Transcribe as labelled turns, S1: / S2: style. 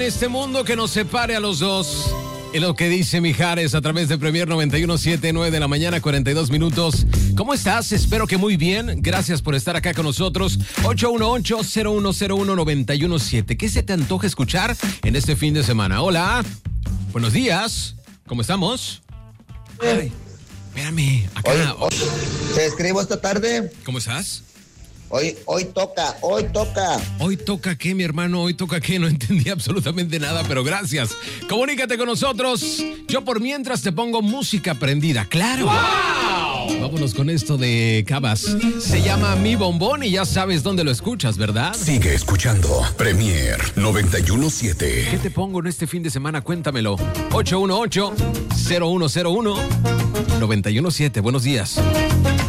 S1: Este mundo que nos separe a los dos. Es lo que dice Mijares a través de Premier 91.7, 9 de la mañana, 42 minutos. ¿Cómo estás? Espero que muy bien. Gracias por estar acá con nosotros. 818-0101-917. ¿Qué se te antoja escuchar en este fin de semana? Hola. Buenos días. ¿Cómo estamos? Ay, espérame. Acá.
S2: Te escribo esta tarde.
S1: ¿Cómo estás?
S2: Hoy toca.
S1: ¿Hoy toca qué, mi hermano? ¿Hoy toca qué? No entendí absolutamente nada, pero gracias. Comunícate con nosotros. Yo por mientras te pongo música prendida. ¡Claro! ¡Wow! Vámonos con esto de Cabas. Se llama Mi Bombón y ya sabes dónde lo escuchas, ¿verdad?
S3: Sigue escuchando Premier 91.7.
S1: ¿Qué te pongo en este fin de semana? Cuéntamelo. 818-0101-917. Buenos días.